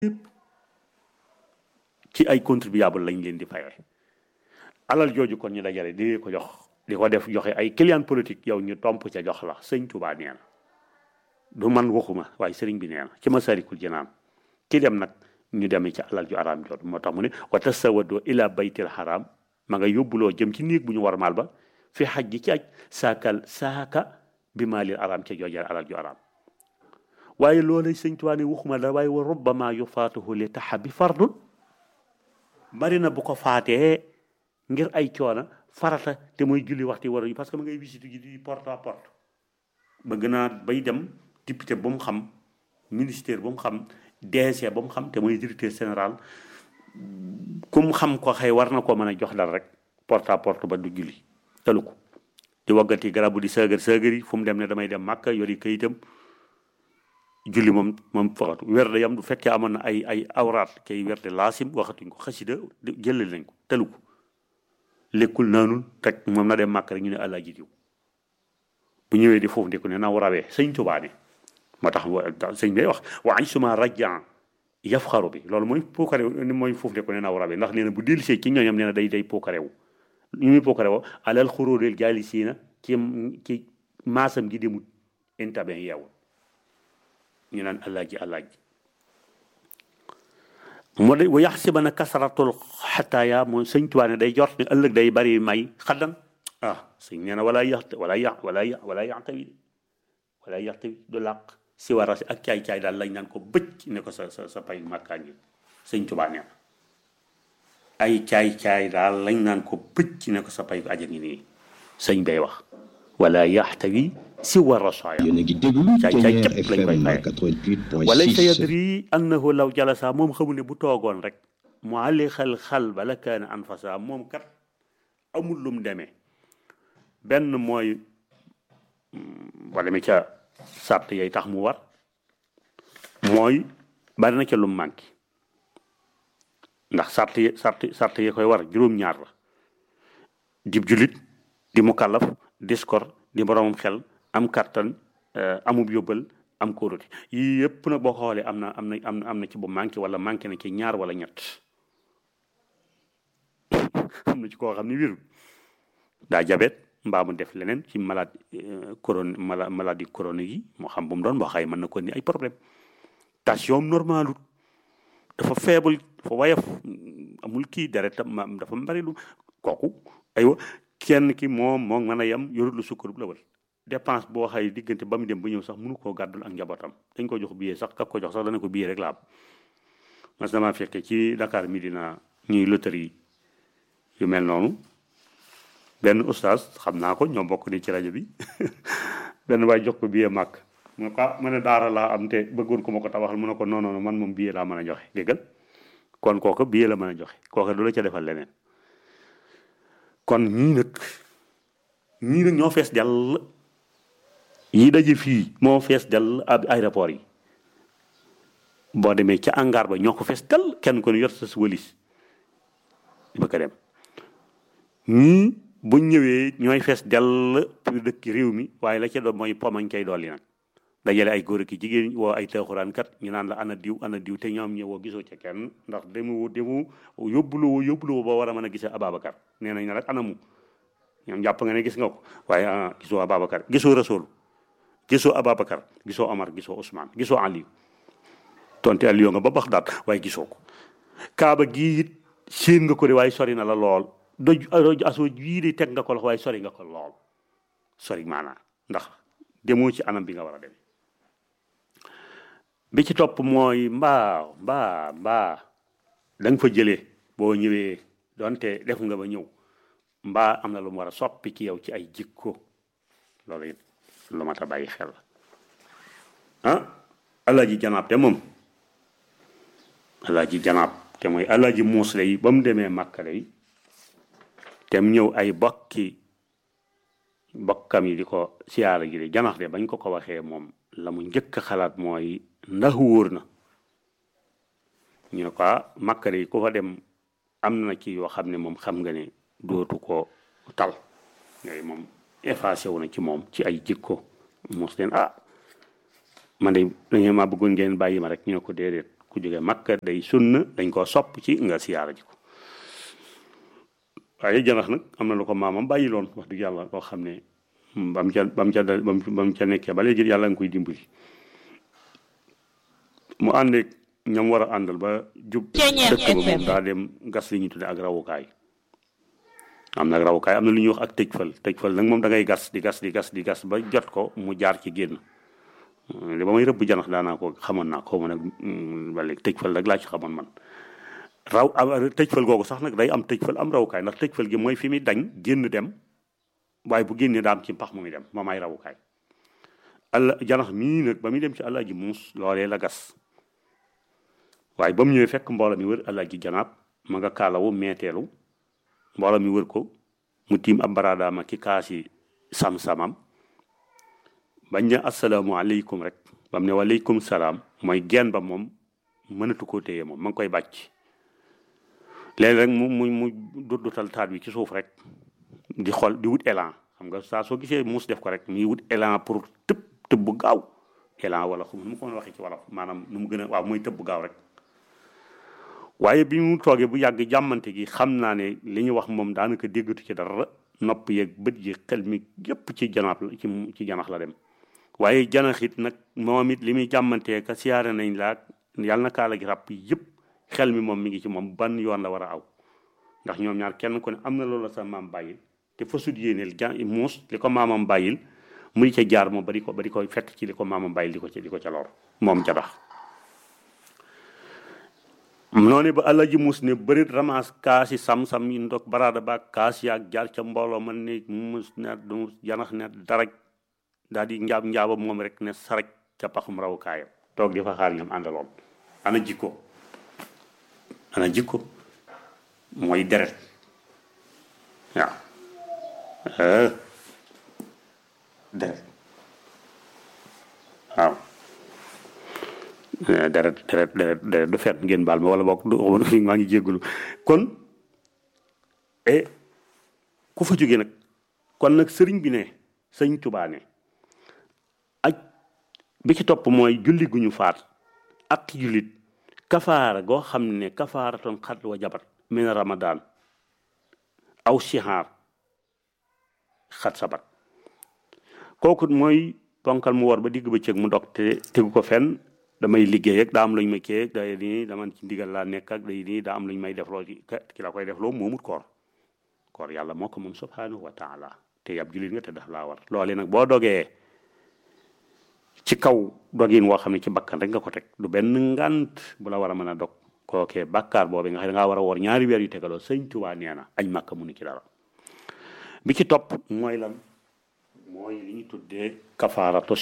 ci ay contribuable lañ leen di fayee alal jooju kon ñu dajale di ko jox di ko def joxe ay client politique yow ñu tomp ca jox la sëñ Tuubaa nee na du man waxuma waaye sëriñ bi nee na ci Masaalikul Jinaan ki dem nag ñu demee ci alal ju araam jooju moo tax mu ne wa tasawadoo ila baytil haram ma nga yóbbuloo jëm ci néeg bu ñu warmaal ba fi xaj ji ci aj saaka bi maalil araam ca joojal alal ju araam waaye loolay sëñ Tuubaa ne waxuma la waaye wa rubbama yufaatuhu li taxa bi fardun bari na bu ko faatee ngir ay coona farata te mooy julli waxtu war a parce que ma ngay visite ji di porte à porte bëgg naa bay dem député ba mu xam ministère ba mu xam DG ba mu xam te mooy directeur général ku mu xam ko xëy war na koo mën a jox dal rek porte à porte ba du julli talu ko di waggati garabu di sëgër yi fu mu dem ne damay dem Màkka yori kayitam julli moom faxatu werde yam du fekkee amoon na ay awraat kay werde laasim waxatuñ ko xasida jëlal nañ ko talu ko lekkul naanul rek moom na dem Màkka rek ñu ne àllaa ji diw bu ñëwee di foofu ndiku ne naw rawee sëñ Tuubaa ne moo tax sëñ bi wax waañ suma rajan yaf xaru bi loolu mooy pokarew mooy foofu ndiku ne naw rawee ndax nee na bu dellusee ci ñooñam nee na day pokarew ñu muy pokarew alal xuróodeel jaalisiina ci maasam gi demut intaben yeewul ñu naan àllaa ji moo de wa yaxsibana kasratul xataaya moom sëñ Tuubaa ne day jort ne ëllëg day bari may xaddan sëñ nee na wala yaxtawi du làq si war a si ak caay-caay daal lañ naan ko bëcc ne ko sa pay màkkaa ngi sëñ Tuubaa nee na ay caay-caay daal lañ naan ko bëcc ne ko sa pay aja ngi nii sëñ bay wax wala yaxtawi si war a sooya caay-caay képp lañ koy maye wala sa yadri annahu law jalasa moom xamul ne bu toogoon rek mu alixal xal ba la kaana anfasa moom kat amul lum demee benn mooy boo demee ca sart yay tax mu war mooy bari na ca lum manqué ndax sart yi koy war juróom-ñaar la dib julit di mukallaf diskor di boromam xel am kattan amub yóbbal am kóorute yii yëpp nag boo ko xoolee am na ci bu manqué wala manqué na ci ñaar wala ñett am na ci koo xam ne wérul daa jabet mbaa mu def leneen ci maladie chronique yi moo xam bu mu doon boo xay mën na ko ni ay problème tension normalul dafa faible dafa wayaf amul kii deretam dafa bari lu kooku aywa kenn ki moom mën a yem yorut lu sukkarub la wal dépense boo xay diggante ba mu dem ba ñëw sax mënu koo gàddul ak njabootam dañ ko jox billet sax kak ko jox sax dana ko billet rek la am mas dama fekke ci Dakar Medina ñuy loterie yu mel noonu benn oustaz xam naa ko ñoo bokk ni ci rajo bi benn waay jox ko billet màkk mu ne ko ma ne daara laa am te bëggoon ko ma ko tabaxal mu ne ko non man moom billet laa mën a joxe déggal kon kooka billet la mën a joxe kooka du la ca defal leneen kon ñii nag ñoo fees dell yi daje fii moo fees dell ab aéroport yi boo demee ca hangar ba ñoo ko fees dell kenn ko ne yor sa walis bëgg a dem ñii buñ ñëwee ñooy fees dell pour dëkk réew mi waaye la ca doon mooy pomañ kay dolli nag dajale ay góor ki jigéen woo ay taaxuraan kat ñu naan la ana diw te ñoom ñëwoo gisoo ca kenn ndax demu yóbbuloo ba war a mën a gisee Ababacar nee nañ ne rek anamu ñoom jàpp nga ne gis nga ko waaye gisoo Ababacar gisoo Rasool gisoo Ababacar gisoo Omar gisoo Ousmane gisoo Aliou tonte Aliou nga ba Baxdaad waaye gisoo ko Kaaba gii it séen nga ko de waaye sori na la lool doj asoo jii di teg nga ko lox waaye sori nga ko lool sori maanaa ndax demoo ci anam bi nga war a dem bi ci topp mooy mbaa da nga fa jëlee boo ñëwee donte def nga ba ñëw mbaa am na lu mu war a soppi ci yow ci ay jikko loolu it lu mat a bàyyi xel alaaji janaab te moom alaaji janaab te mooy alaaji muus yi ba mu demee Màkka yi te mu ñëw ay bokkam yi di ko siyaara ji de janax de bañ ko waxee moom la mu njëkk a xalaat mooy ndax wóor na ñu ne ko Màkka yi ku fa dem am na ci yoo xam ne moom xam nga ne dootu ko tal yooyu moom effacé wu na ci moom ci ay jikko mos leen man de dañu ma bëggoon ngeen bàyyi ma rek ñu ne ko déedéet ku jóge Makka day sunna dañ koo sopp ci nga siyaara ji ko waaye janax nag am na lu ko maamam bàyyi loon wax dëgg yàlla loo xam ne bam ca nekkee ba léegi yàlla nga koy dimbali mu àndeeg ñam war a àndal ba jub dëkk ba moom daa dem gas li ñuy tudde ak rawukaay am na rawukaay am na lu ñuy wax ak tëj fal nag moom da ngay gas di gas ba jot ko mu jaar ci génn li ba may rëbb janax daanaa ko xamoon naa ko ma nag ba léegi tëj fal nag laa ci xamoon man tëj fal googu sax nag day am tëj fal am rawukaay ndax tëj fal gi mooy fi muy dañ génn dem waaye bu génnee daam ci pax mu muy dem moom ay rawukaay janax mii nag ba muy dem ci Alaaji Muus loolee la gas waaye ba mu ñëwee fekk mbooloo mi wër Alaaji Janaab ma nga kaalawu meeteelu mbooloo mi wër ko mu tiim ab baraadaama ki kaasi sam-samam bañ ne asalaamualeykum rek bam ne waaleykum salaam mooy geen ba moom mënatu koo téye moom ma ngi koy bàcc léegi rek mu dutal taat bi ci suuf rek di xool di wut élan xam nga saa soo gisee muus def ko rek muy wut élan pour tëb bu gaaw élan wala xam nu mu ko mën a waxee ci wolof maanaam nu mu gën a waaw mooy tëb bu gaaw rek waaye bi mu toogee bu yàgg jàmmante gi xam naa ne li ñu wax moom daanaka déggatu ci dara nopp yeeg bët yi xel mi yépp ci janax la ci janax la dem waaye janax it nag moom it li muy jàmmantee ka siyaare nañ laa yàlla na kaala gi ràpp yëpp xel mi moom mi ngi ci moom ban yoon la war a aw ndax ñoom ñaar kenn ku ne am na loolu la sa maam bàyyil te fa sut yéeneel muus li ko maamam bàyyil muy ca jaar moom ba di ko fekk ci li ko maamam bàyyil di ko ca lor moom janax noonu ba Alaaji Muus ne bërit ramas kaasi sam-sam yi ndog baraada ba kaas yaag jaar ca mbooloo man ne muus ne janax ne daraj daal di njaaba moom rek ne saraj ca paxum rawukaayam toog di fa xaar ñoom àndaloon ana jikko mooy deret waaw deret waaw deret du fet ngeen baal ma wala boog du maa ngi jéggulu kon ku fa jógee nag kon nag sëriñ bi ne sëñ Tuubaa ne aj bi ci topp mooy julli gu ñu faat ak jullit kafaara goo xam ne kafaaratoon xat wa jabat min ramadan aw sihaar xat sabat kooku mooy ponkal mu war ba digg ba cëg mu dog te tegu ko fenn damay liggéey ak daa am lañ may kii ak day nii dama ci ndigal laa nekk ak day nii daa am lañ may def loo ki la koy def loo moomut koor yàlla moo ko moom subhanahu wa taala te yab jullit nga te daf laa war loole nag boo dogee ci kaw dogin woo xam ne ci bakkan rek nga ko teg du benn ngant bu la war a mën a dog kookee bàkkaar boobu nga xam ne dangaa war a woor ñaari weer yu tegaloo sëñ Tuubaa nee na añ màkka mu ni ci dara bi ci topp mooy lan mooy li ñu tuddee kafaaratu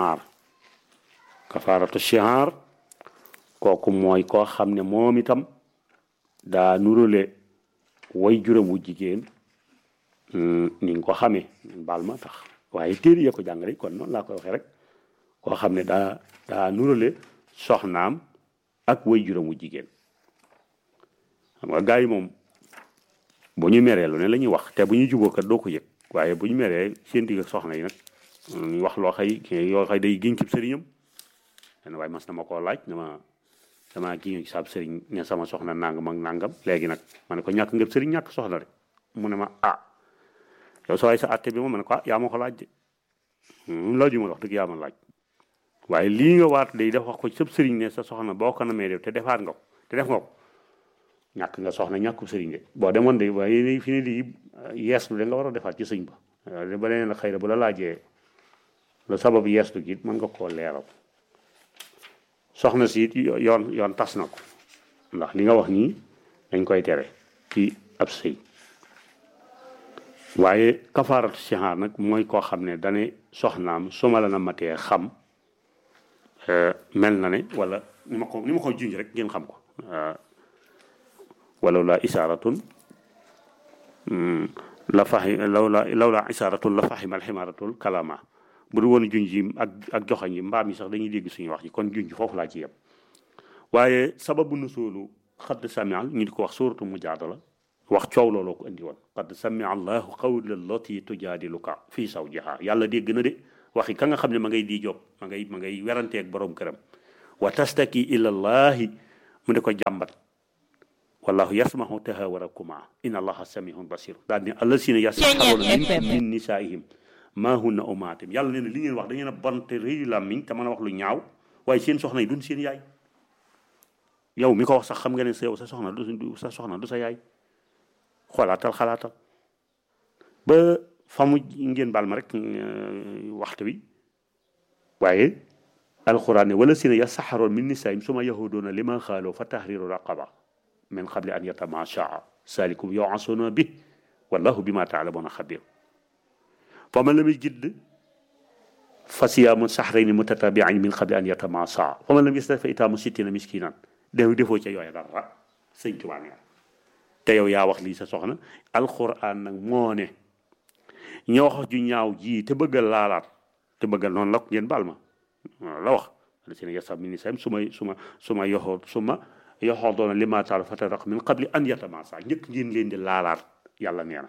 shihaar kooku mooy koo xam ne moom itam daa nurale way juróom wu jigéen ni nga ko xamee baal ma tax waaye téere ya ko jàngale kon noonu laa koy waxee rek koo xam ne daa nurale soxnaam ak way juróom wu jigéen xam nga gars yi moom bu ñu meree lu ne la ñuy wax te bu ñu juboo kat doo ko yëg waaye bu ñu meree seen digg ak soxna yi nag ñu wax loo xay day giñ ci sëriñam len waaye mas na ma koo laaj dama kii saab sëriñ ne sama soxna nangam ak nangam léegi nag ma ne ko ñàkk ngëb sëriñ ñàkk soxna rek mu ne ma yow sa waay sa atte bi ma ne ko yaa ma ko laaj de laaju ma wax dëgg yaa ma laaj waaye lii nga waat day def wax ko sëb sëriñ ne sa soxna boo ko namee def te defaat nga ko te def nga ko ñàkk nga soxna ñàkkub sëriñ de boo demoon de waaye fi ne lii yeeslu de nga war a defaat ci sëñ ba ba leneen la xëy na bu la laajee la sabab yeeslu gi mën nga koo leeral soxna si yoon tas na ko ndax li nga wax nii dañ koy tere ci ab sëy waaye kafaaratu sihaar nag mooy koo xam ne dane soxnaam su ma la na matee xam mel na ne wala ni ma ko junj rek ngeen xam ko walaw la isaaratun la fahi law la isaaratun la fahimal ximaaratul kalama bu du woon junj yi ak joxañ yi mbaam yi sax dañuy dégg suñu wax ji kon junj foofu laa ci yem waaye sababu nusuulu xadd samial ñu di ko wax suuratu mujaadala wax coow looloo ko indi woon qad samia allahu qawla allati tujaadiluka fii zawjiha yàlla dégg na de waxi ka nga xam ne ma ngay di job ma ngay weranteeg borom këram wa tastaki ila llahi mu ne ko jàmbat wallahu yasmahu tahawurakuma inna allaha samihun basir daal ni allasina yasxaruna min nisaihim maa hunna ummatim yàlla nee na li ngeen wax da ngeen a bonte rëy làmmiñ te mën a wax lu ñaaw waaye seen soxna yi duñ seen yaay yow mi ko wax sax xam nga ne sa yow sa soxna du sa yaay xalaatal ba famu ngeen baal ma rek waxtu wi waaye alquran ne wala sina yasaxaroon min nisaayim suma yahudoona lima xaaloo fa tahriru raqaba min qabli an yatamashaa salikum yu'asuna bi wallahu bima taalamuuna xabir fa man lam yajid fa siyaamu sahrayni mutatabi'ayn min qabli an yatamashaa fa man lam yastati fa itaamu sittina miskinan defoo ca yooya dara sëñ Tuubaa nee te yow yaa wax lii sa soxna alquran nag moo ne ñoo wax ju ñaaw ji te bëgg a laalaat te bëgg a noonu la ngeen baal ma la wax la seen yasam min nisaayim suma yoxoo doona li ma taal fataraq min qabli an yatamasa njëkk ngeen leen di laalaat yàlla nee na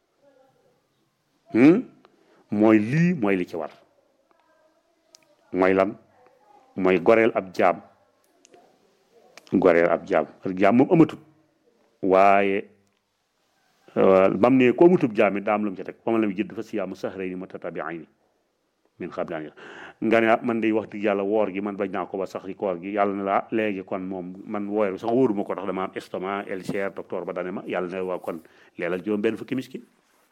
mooy lii mooy li ci war mooy lan mooy goreel ab jaam moom amatut waaye bam ne ko amutub jaam it daa am lu mu ci teg fa man lam yajid fa siyaamu sahrayni mutatabi'ayni min qabli an nga ne man day wax dëgg yàlla woor gi man bañ naa ko ba sax ci koor gi yàlla ne la léegi kon moom man wooru sax wóoruma ko tax dama am estomac ulcère docteur ba dane ma yàlla ne waa kon leelal juróom benn fukki miskin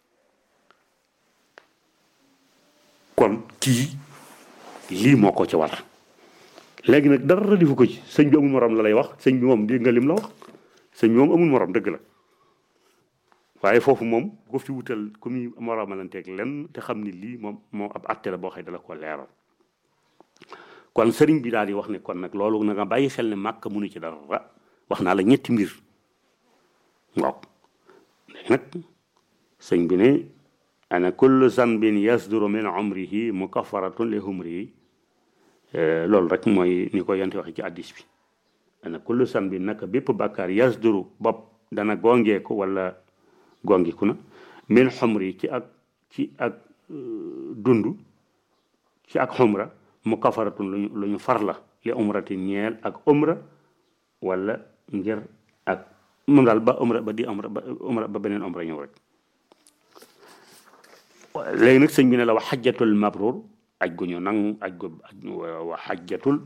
kon kii lii moo ko ci war léegi nag dara defu ko ci sëñ bi amul morom la lay wax sëñ bi moom dégg nga lim la wax sëñ bi moom amul morom dëgg la waaye foofu moom ko fi wutal ku muy moroomalanteeg lenn te xam ni lii moom ab atte la boo xëy dala ko leeral kon sëriñ bi daal di wax ne kon nag loolu na nga bàyyi xel ne màkk munu ci dara wax naa la ñetti mbir waaw léegi nag sëñ bi ne ana kullu zanbin yasduru min umrihi mukaffaratun li humrihi loolu rek mooy ni ko yonte waxe ci addis bi ana kullu zanbin naka bépp bàkkaar yasduru bopp dana gongeeku wala gongiku na min xumri ci ak dund ci ak xumra mu kafaratun lu ñu far la li umrati ñeel ak umra wala ngir ak moom daal ba umra ba di umra ba beneen umra ñëw rek léegi nag sëñ bi ne la wax xajjatul mabrur aj gu ñu nangu aj gu wa xajjatul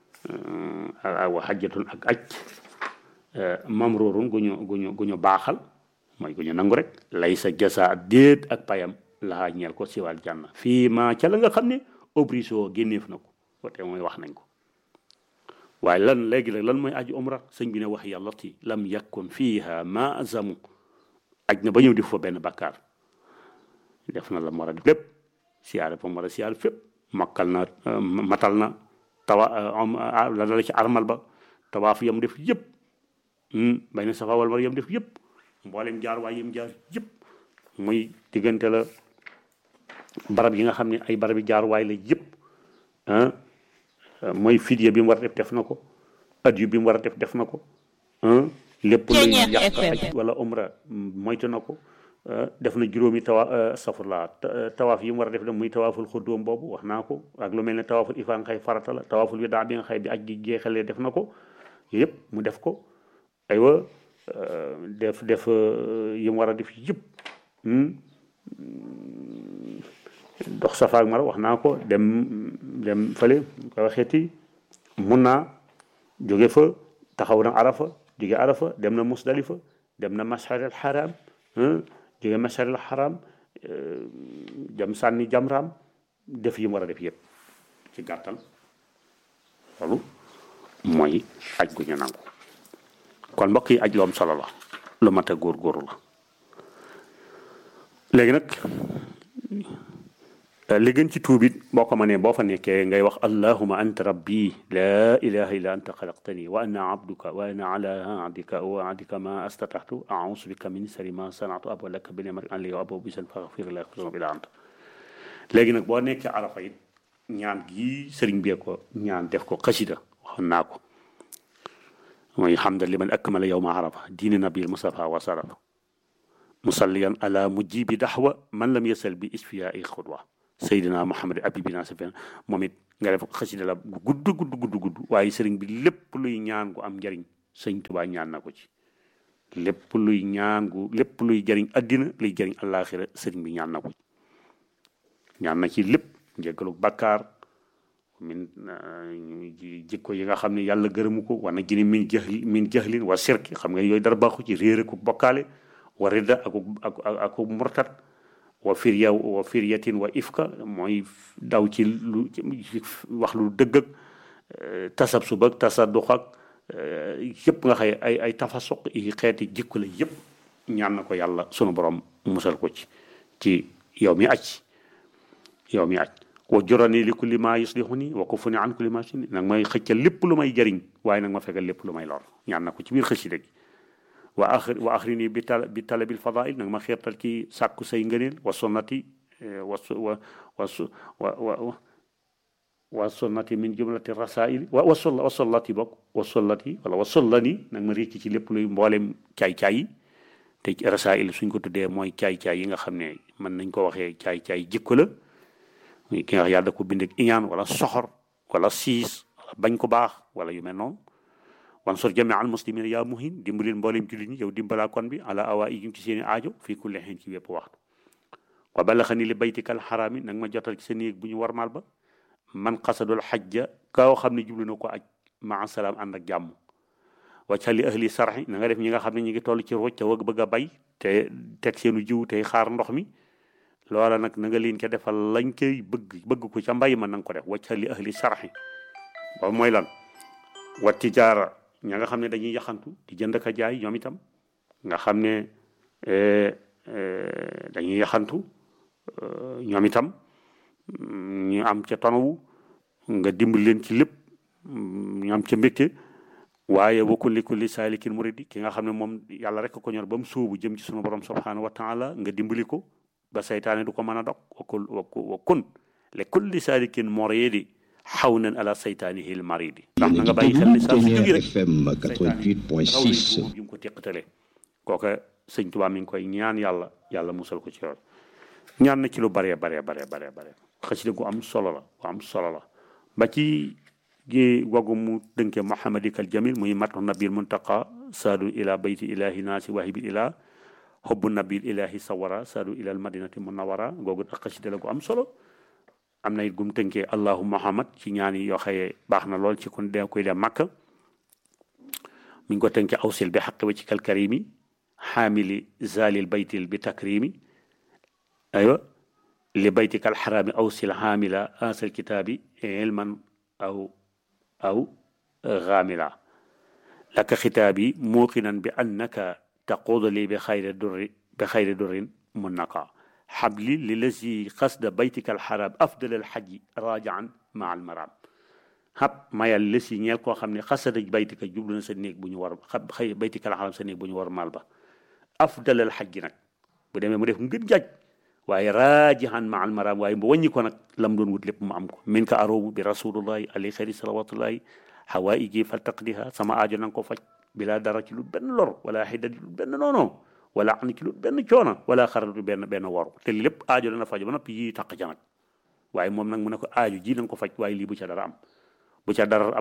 ak aj mamrurun gu ñu baaxal mooy gu ñu nangu rek lay sa jasa déet ak payam laa ñeel ko siwal jànna fii ma ca la nga xam ne obriso génneef na ko te mooy wax nañ ko waaye lan léegi nag lan mooy aju umra sëñ bi ne wax yàlla ti lam yakun fiiha ma azamu aj na ba ñëw def fa benn bakkaar def na la mu war a def lépp siyaare fa mu war a siyaare fépp makkal na matal na la dala ci armal ba tawaaf yam def yëpp bay na safa wal mar yam def yëpp mboolem jaar waay yim jaar yëpp muy diggante la barab yi nga xam ne ay barab yi jaar waay la yëpp mooy fidya bi mu war a def na ko adiyu bi mu war a def na ko lépp luy yàq aj wala umra moytu na ko def na juróomi tawaaf yi mu war a def muy tawaaful xuddoom boobu wax naa ko ak lu mel ne tawaaful ifaan xëy farata la tawaaful widaa bi nga xëy bi aj gi jeexalee def na ko yëpp mu def ko aywa def yi mu war a def yëpp dox safa ak mara wax naa ko dem fële ko waxeeti mun naa jóge fa taxaw na arafa jóge arafa dem na musdalifa dem na mashar al haram jóge mashar al haram dem sànni jamraam def yi mu war a def yëpp ci gàttal loolu mooy aj gu ñu nangu kon mbokk yi aj lu am solo la lu mat a góorgóorlu la léegi nag li gën ci tuubit boo ko mënee boo fa nekkee ngay wax allahuma anta rabbi la ilaha illa anta xalaqtani wa ana abduka wa ana ala ahdika wa wa'dika ma astataxtu a'uuzu bika min sharri ma sana'tu abu laka bi ni'matika alayya wa abu bisan faghfir li ila anta léegi nag boo nekkee arafa it ñaan gii sëriñ bee ko ñaan def ko xasida waxoon naa ko mooy hamdan liman akmala yawma arafa diini nabil mustafa wa sarafa musalliyan ala mujibi daxwa man lam yasal bi isfiyaai xudwa Seydina Muhammad abibina safin moom it nga def xasida la gudd waaye sëriñ bi lépp luy ñaan gu am njariñ sëñ Tuubaa ñaan na ko ci lépp luy ñaan lépp luy jariñ addina luy jariñ àllaaxira sëriñ bi ñaan na ko ci ñaan na ci lépp njëggalu bàkkaar min jikko yi nga xam ne yàlla gërëmu ko war na jëni min jahlin wa sirki xam nga yooyu dara baaxu ci réere ko bokkaale wa ridda ak murtat wa firyatin wa ifka mooy daw ci lu wax lu dëgg ak tasabsub ak tasaddux ak yëpp nga xëy ay tafasuq yi xeeti jikko la yëpp ñaan na ko yàlla sunu borom musal ko ci yow mi aj wa jorani li kulli ma yuslihuni wa kufuni an kulli ma suni nag may xëccal lépp lu may jariñ waaye nag ma fekkal lépp lu may lor ñaan na ko ci biir xësida gi wa axrini bi talabil fadail nag ma xeertal ci sàkku say ngëneel wa sunnati wa sunnati min jumlati rasaili wa sollati bokk wa sollati wala wa sollani nag ma récc ci lépp luy mboolem caay-caay yi te rasail suñ ko tuddee mooy caay-caay yi nga xam ne mën nañ ko waxee caay-caay jikko la ki nga wax yàlla ko bind ak iñaan wala soxor wala siis wala bañ ko baax wala yu mel noonu wan sor jami al muslimin yaa muhin dimbalil mboolem jullit ñi yow dimbalaa kon bi ala awaa ijum ci seeni aajo fii kulli xiin ci wépp waxtu wa balaxani li baytikal xaraami nag ma jotal ci sa néeg bu ñu warmaal ba man xasadul xajja kaw xam ne jublu na ko aj maa salaam ànd ak jàmm wacca li ahli sarxi na nga def ñi nga xam ne ñi ngi toll ci ruuj te wëgg bëgg a bay te teg seenu jiw tey xaar ndox mi loola nag na nga leen ko defal lañ koy bëgg ko ca mbay ma na nga ko def wacca li ahli sarxi boobu mooy lan wa tijaara ña nga xam ne dañuy yaxantu di jënd ka jaay ñoom itam nga xam ne dañuy yaxantu ñoom itam ñu am ca tonawu nga dimbali leen ci lépp ñu am ca mbégte waaye wa kulli saalikin muridi ki nga xam ne moom yàlla rek ko ñor ba mu sóobu jëm ci sunu borom subhanahu wa taala nga dimbali ko ba saytaane du ko mën a dog wa kun li kulli saalikin muridi xawnan ala saytaanihi l maridi ndax na nga bàyyi xel ne saa su jógi rek FM 88.6 yu ko teqatale kooka sëñ Tuubaa mi ngi koy ñaan yàlla musal ko ci yoon ñaan na ci lu bare xasida gu am solo la ba ci gi wagu mu dënke Muhammadikal Jamil muy matu nabil muntaqa saadu ila bayti ilahi naasi wahibil ilah hubbu nabil ilahi sawara saadu ila al madinati munawara googu ak xasida la gu am solo am na it gum tënkee allahu muhammad ci ñaan yi yoo xëyee baax na lool ci kon de koy dem Makka mi ngi ko tënkee awsil bi xaqi wa ci kal karimi xaamili zalil baytil bi takrimi aywa li baytikal xaraami awsil xaamila asal kitaabi ilman aw xaamila laka xitaabi muuqinan bi annaka taquudu li bi xayri durrin munnaka xabli li lazi xasda baytikal xaraam afdalal xaji raajaan maa al maraam xab mayal lesi ñeel koo xam ne xasada baytika jublu na sa néeg bu ñu war baytikal xaraam sa néeg bu ñu war maal ba afdalal xaji nag bu demee mu def ngën jaaj waaye raajihan maa al maraam waaye mu wàññi ko nag lam doon wut lépp mu am ko min ka aroomu bi rasulullahi alayhi xayri salawatullahi xawaaiji fal taqdiha sama aajo na nga ko faj bilaa dara ci lu benn lor wala xidda ci lu benn noono wala xam ne ci lu benn coono wala xaratu benn waru te lépp aajo dana faj ba noppi yi taq ca nag waaye moom nag mu ne ko aajo ji na nga ko faj waaye lii bu ca dara am bu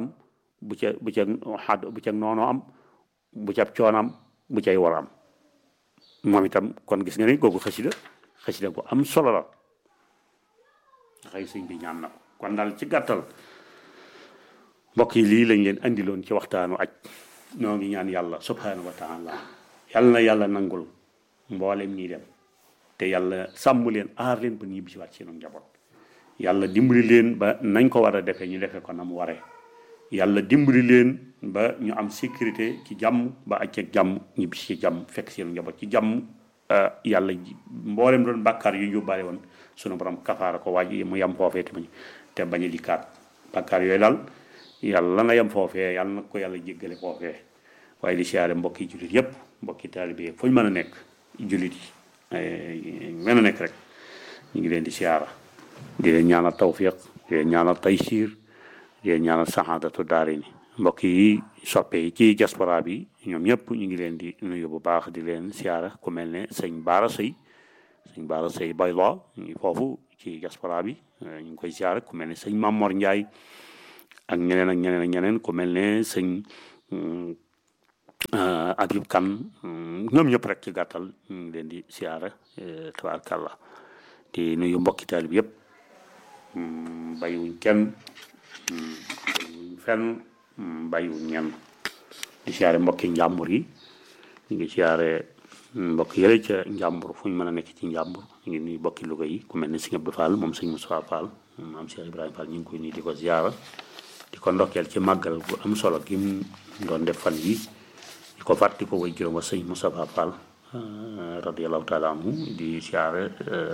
ca noono am bu ca coono am bu cay war am moom itam kon gis nga ne googu xasida ko am solo la xëy sëñ bi ñaan na ko kon daal ci gàttal mbokk yi lii lañ leen andiloon ci waxtaanu aj ñoo ngi ñaan yàlla subhanahu wa taala yàlla na yàlla nangul mboolem ñi dem te yàlla sàmm leen aar leen ba ñibbi si waat seen njaboot yàlla dimbali leen ba nañ ko war a defee ñu defee ko na mu waree yàlla dimbali leen ba ñu am sécurité ci jàmm ba aj ak jàmm ñibbi si jàmm fekk seen njaboot ci jàmm yàlla mboolem doon bàkkaar yu yóbbaale woon sunu borom kafaara ko waaj mu yem foofee te bañ a dikkaat bàkkaar yooyu daal yàlla na yem foofee yàlla na ko yàlla jéggale foofee waaye di siyaare mbokki jullit yépp mbokki taalibe yi fu ñu mën a nekk jullit yi mën a nekk rek ñu ngi leen di siyaara di leen ñaanal tawfiq di leen ñaanal taysiir di leen ñaanal saxaadatu daarayni mbokk yi soppe yi ci diaspora bi ñoom ñëpp ñu ngi leen di nuyu bu baax di leen siyaara ku mel ne sëñ Baara Sëy Bayla ñu ngi foofu ci diaspora bi ñu ngi koy siyaara ku mel ne sëñ Mamor Ndiaye ak ñeneen ku mel ne sëñ Habib Kane ñoom ñëpp rek ci gàttal ñu ngi leen di siyaara tabaarkàlla di nuyu mbokki taalibe bi yëpp bàyyiwuñ kenn bàyyiwuñ fenn bàyyiwuñ ñenn di siyaare mbokki njàmbur yi ñu ngi siyaare mbokk yële ca njàmbur fu ñu mën a nekk ci njàmbur ñu ngi nuyu mbokki Louga yi ku mel ne Sëñ Abdou Fall moom Sëñ Moustapha Fall maam Cheikh Ibrahima Fall ñu ngi koy nuyu di ko siyaara di ko ndokkeel ci màggal bu am solo gi mu doon def fan yi di ko fàttali ko way juróom wa Sëñ Moustapha Fall radiyallahu taala anhu di siyaare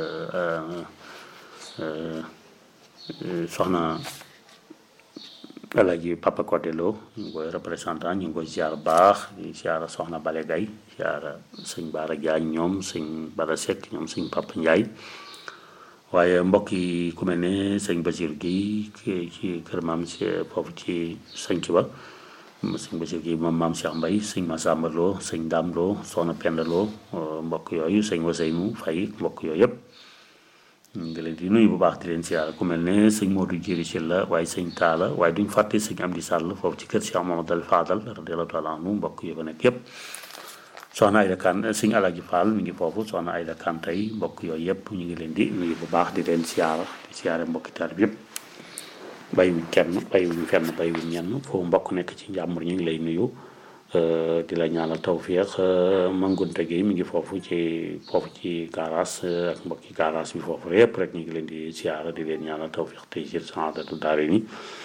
soxna Alaaji Papa Codé Lo ñu ngi koy représentant ñu ngi koy ziar baax di ziar soxna Bale Gaye ziar sëñ Baara Diagne ñoom sëñ Bara Seck ñoom sëñ Papa Ndiaye waaye mbokk yi ku mel ne sëñ Basir Guèye ci kër maam si foofu ci sëñ ba sëñ Basir Guèye moom maam Cheikh Mbaye sëñ Massamba Lo sëñ Dame Lo soxna Penda Lo mbokk yooyu sëñ Waseynou Faye mbokk yooyu yëpp ñu ngi leen di nuyu bu baax di leen siyaar ku mel ne sëñ Modou Jéri ci la waaye sëñ Taala waaye duñ fàtte sëñ Amdi Sall foofu ci kër Cheikh Mamadou Fadal radiyallahu taala anhu mbokk yi fa nekk yëpp soxna Ayda Kan sëñ Alaji Fall mi ngi foofu soxna Ayda Kan tey mbokk yooyu yëpp ñu ngi leen di nuyu bu baax di leen siyaara di siyaare mbokki taalibe yëpp bàyyiwuñ kenn bàyyiwuñ fenn bàyyiwuñ ñenn foofu mbokk nekk ci njàmbur ñu ngi lay nuyu di la ñaanal tawféex Mangunte gi mi ngi foofu ci garage ak mbokki garage bi foofu yëpp rek ñu ngi leen di siyaara di leen ñaanal tawféex tey ci Saadatu Daarayni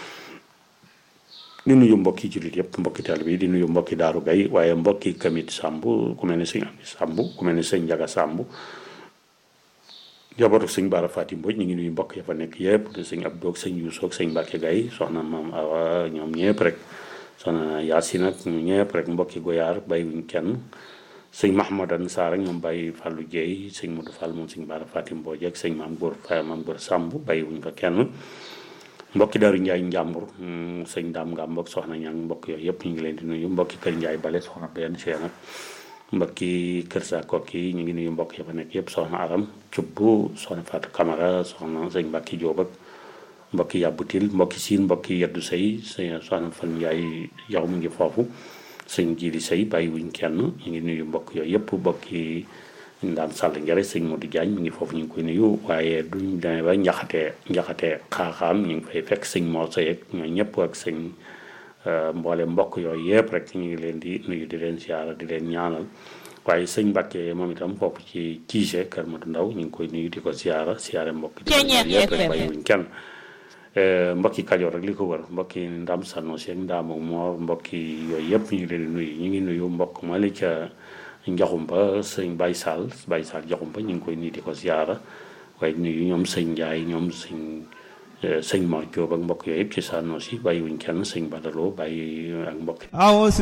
di nuyu mbokki jullit yëpp mbokki taalibe bi di nuyu mbokki Daaru Gay waaye mbokki Kamit Samb ku mel ne sëñ Ami Samb ku mel ne sëñ Njaga Samb jabootu sëñ Bara Fatim Mbodj ñu ngi nuyu mbokk ya fa nekk yëpp di sëñ Abdou ak sëñ Youssou ak sëñ Mbacke Gay soxna Maam Awa ñoom ñëpp rek soxna Yaasin ak ñu ñëpp rek mbokki Goyaar bàyyiwuñ kenn sëñ Mahamadan Sarr ak ñoom bàyyi Fallou Dieye sëñ Modou Fall moom sëñ Bara Fatim Mbodj ak sëñ Maam Góor Samb bàyyiwuñ ko kenn mbokki Daaru Njaay Njàmbur sëñ Daam Ngam mbokk soxna ñang mbokk yooyu yëpp ñu ngi leen di nuyu mbokki Kër Njaay Bale soxna benn seen ak mbokki Kër Sakok yi ñu ngi nuyu mbokk ya fa nekk yëpp soxna Aram Cubbu soxna Fatou Camara soxna sëñ Mbàkki Jóob ak mbokki Yàbbutil mbokki Siin mbokki Yeddu Sëy sëñ soxna Fan Njaay yow mu ngi foofu sëñ Jiili Sëy bàyyiwuñ kenn ñu ngi nuyu mbokk yooyu yëpp mbokki Ndaan Sall Njare sëñ Modou Diagne mi ngi foofu ñu ngi koy nuyu waaye duñ demee ba njaxatee xaaxaam ñu ngi fay fekk sëñ Mor Seye ak ñooy ñëpp ak sëñ mboole mbokk yooyu yëpp rek ñu ngi leen di nuyu di leen siyaara di leen ñaanal waaye sëñ Mbàkke moom itam foofu ci Kiise Kër Madu Ndaw ñu ngi koy nuyu di ko siyaare mbokk di yëpp rek bàyyiwuñ kenn mbokki Kajoor rek li ko wër mbokki Ndam Sanosi ak Ndaamu Moor mbokki yooyu yëpp ñu ngi leen di nuyu ñu ngi nuyu mbokk ma li ca Njaxumba sëñ Baye Sall Njaxumba ñu ngi koy nuyu di ko siyaara waaye nuyu ñoom sëñ Njaay ñoom sëñ Mor Jóob ak mbokk yooyu yëpp ci Sanosi bàyyiwuñ kenn sëñ Badaloo bàyyi ak mbokk